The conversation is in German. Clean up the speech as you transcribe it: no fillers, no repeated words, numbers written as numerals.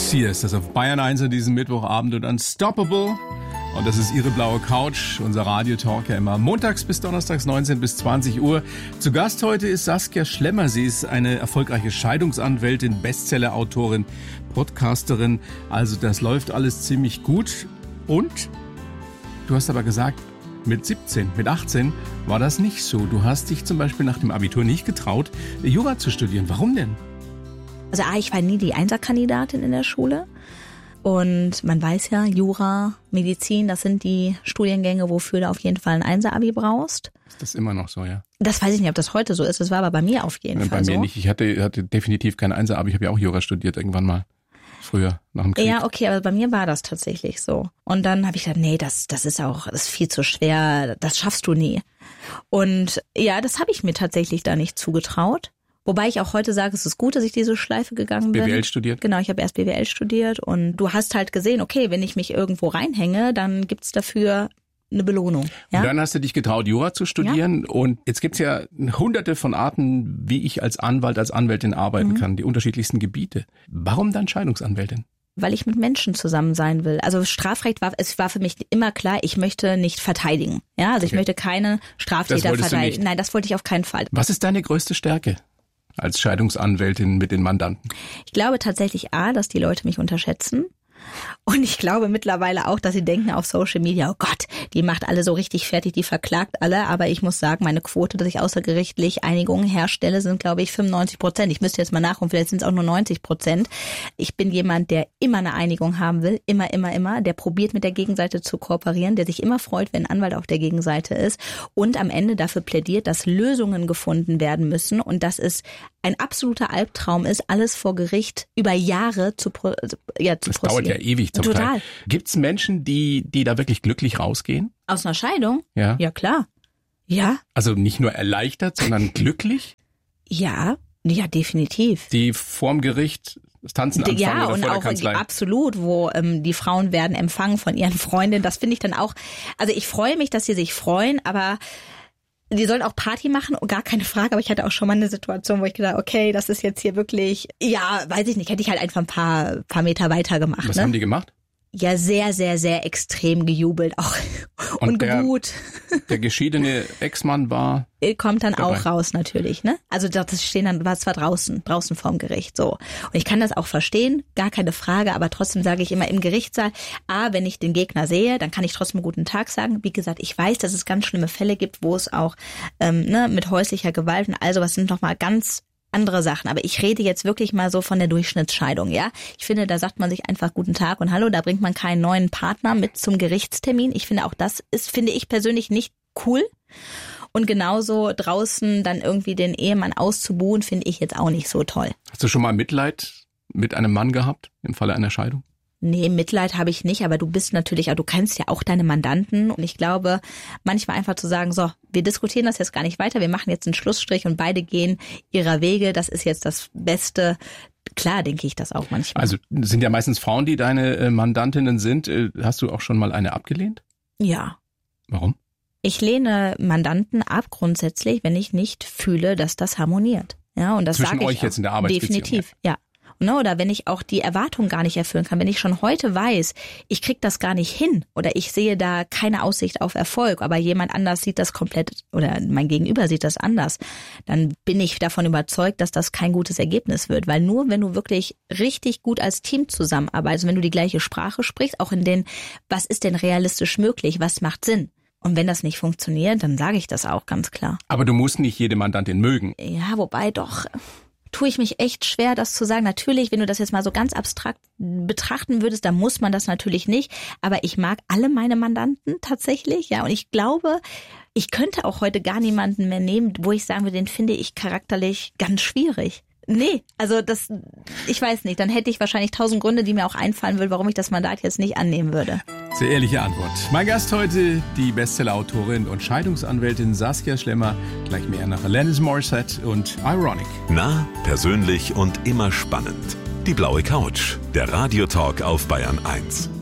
Hier ist das auf Bayern 1 an diesem Mittwochabend und Unstoppable. Und das ist Ihre blaue Couch, unser Radiotalk ja immer montags bis donnerstags 19 bis 20 Uhr. Zu Gast heute ist Saskia Schlemmer. Sie ist eine erfolgreiche Scheidungsanwältin, Bestseller-Autorin, Podcasterin. Also das läuft alles ziemlich gut. Und du hast aber gesagt, mit 17, mit 18 war das nicht so. Du hast dich zum Beispiel nach dem Abitur nicht getraut, Jura zu studieren. Warum denn? Also ich war nie die Einserkandidatin in der Schule. Und man weiß ja, Jura, Medizin, das sind die Studiengänge, wofür du auf jeden Fall ein Einser-Abi brauchst. Ist das immer noch so, ja? Das weiß ich nicht, ob das heute so ist. Das war aber bei mir auf jeden Fall so. Bei mir nicht. Ich hatte definitiv kein Einser-Abi. Ich habe ja auch Jura studiert irgendwann mal. Früher, nach dem Krieg. Ja, okay, aber bei mir war das tatsächlich so. Und dann habe ich gedacht, nee, das ist viel zu schwer. Das schaffst du nie. Und ja, das habe ich mir tatsächlich da nicht zugetraut. Wobei ich auch heute sage, es ist gut, dass ich diese Schleife gegangen bin. BWL studiert? Genau, ich habe erst BWL studiert und du hast halt gesehen, okay, wenn ich mich irgendwo reinhänge, dann gibt's dafür eine Belohnung. Ja? Und dann hast du dich getraut, Jura zu studieren. Ja. Und jetzt gibt's ja hunderte von Arten, wie ich als Anwalt, als Anwältin arbeiten kann, die unterschiedlichsten Gebiete. Warum dann Scheidungsanwältin? Weil ich mit Menschen zusammen sein will. Also Strafrecht war für mich immer klar, ich möchte nicht verteidigen. Ja, also ich möchte keine Straftäter verteidigen. Nein, das wollte ich auf keinen Fall. Was ist deine größte Stärke als Scheidungsanwältin mit den Mandanten? Ich glaube tatsächlich dass die Leute mich unterschätzen. Und ich glaube mittlerweile auch, dass sie denken auf Social Media, oh Gott, die macht alle so richtig fertig, die verklagt alle. Aber ich muss sagen, meine Quote, dass ich außergerichtlich Einigungen herstelle, sind, glaube ich, 95%. Ich müsste jetzt mal nachgucken, vielleicht sind es auch nur 90%. Ich bin jemand, der immer eine Einigung haben will, immer, der probiert mit der Gegenseite zu kooperieren, der sich immer freut, wenn ein Anwalt auf der Gegenseite ist und am Ende dafür plädiert, dass Lösungen gefunden werden müssen und dass es ein absoluter Albtraum ist, alles vor Gericht über Jahre zu Das dauert ja ewig zum Teil. Gibt's Menschen, die da wirklich glücklich rausgehen? Aus einer Scheidung? Ja. Ja, klar. Ja. Also nicht nur erleichtert, sondern glücklich? Ja, definitiv. Die vorm Gericht das Tanzen anfangen ja, oder und vor der auch Kanzlei? Absolut, wo die Frauen werden empfangen von ihren Freundinnen. Das finde ich dann auch, also ich freue mich, dass sie sich freuen, aber die sollen auch Party machen, gar keine Frage, aber ich hatte auch schon mal eine Situation, wo ich gedacht, okay, das ist jetzt hier wirklich, ja, weiß ich nicht, hätte ich halt einfach ein paar Meter weiter gemacht. Was haben die gemacht? Ja, sehr, sehr, sehr extrem gejubelt auch und gebuht. Der geschiedene Ex-Mann war... Kommt dann dabei. Auch raus natürlich, ne? Also das stehen dann, war zwar draußen vorm Gericht, so. Und ich kann das auch verstehen, gar keine Frage, aber trotzdem sage ich immer im Gerichtssaal, wenn ich den Gegner sehe, dann kann ich trotzdem guten Tag sagen. Wie gesagt, ich weiß, dass es ganz schlimme Fälle gibt, wo es auch mit häuslicher Gewalt und also was sind nochmal ganz andere Sachen. Aber ich rede jetzt wirklich mal so von der Durchschnittsscheidung, ja. Ich finde, da sagt man sich einfach guten Tag und hallo, da bringt man keinen neuen Partner mit zum Gerichtstermin. Ich finde auch das finde ich persönlich nicht cool. Und genauso draußen dann irgendwie den Ehemann auszubuhen, finde ich jetzt auch nicht so toll. Hast du schon mal Mitleid mit einem Mann gehabt im Falle einer Scheidung? Nee, Mitleid habe ich nicht, aber du kennst ja auch deine Mandanten und ich glaube, manchmal einfach zu sagen, so, wir diskutieren das jetzt gar nicht weiter, wir machen jetzt einen Schlussstrich und beide gehen ihrer Wege, das ist jetzt das Beste. Klar, denke ich das auch manchmal. Also sind ja meistens Frauen, die deine Mandantinnen sind. Hast du auch schon mal eine abgelehnt? Ja. Warum? Ich lehne Mandanten ab grundsätzlich, wenn ich nicht fühle, dass das harmoniert. Ja, und das sage ich zwischen euch jetzt in der Arbeitsbeziehung? Definitiv, ja. Oder wenn ich auch die Erwartung gar nicht erfüllen kann, wenn ich schon heute weiß, ich krieg das gar nicht hin oder ich sehe da keine Aussicht auf Erfolg, aber jemand anders sieht das komplett oder mein Gegenüber sieht das anders, dann bin ich davon überzeugt, dass das kein gutes Ergebnis wird, weil nur wenn du wirklich richtig gut als Team zusammenarbeitest, wenn du die gleiche Sprache sprichst, auch in den, was ist denn realistisch möglich, was macht Sinn? Und wenn das nicht funktioniert, dann sage ich das auch ganz klar. Aber du musst nicht jede Mandantin mögen. Ja, wobei doch... tue ich mich echt schwer, das zu sagen. Natürlich, wenn du das jetzt mal so ganz abstrakt betrachten würdest, dann muss man das natürlich nicht. Aber ich mag alle meine Mandanten tatsächlich, ja. Und ich glaube, ich könnte auch heute gar niemanden mehr nehmen, wo ich sagen würde, den finde ich charakterlich ganz schwierig. Nee, also ich weiß nicht. Dann hätte ich wahrscheinlich 1000 Gründe, die mir auch einfallen würden, warum ich das Mandat jetzt nicht annehmen würde. Sehr ehrliche Antwort. Mein Gast heute, die Bestseller-Autorin und Scheidungsanwältin Saskia Schlemmer. Gleich mehr nach Alanis Morissette und Ironic. Nah, persönlich und immer spannend. Die blaue Couch, der Radiotalk auf Bayern 1.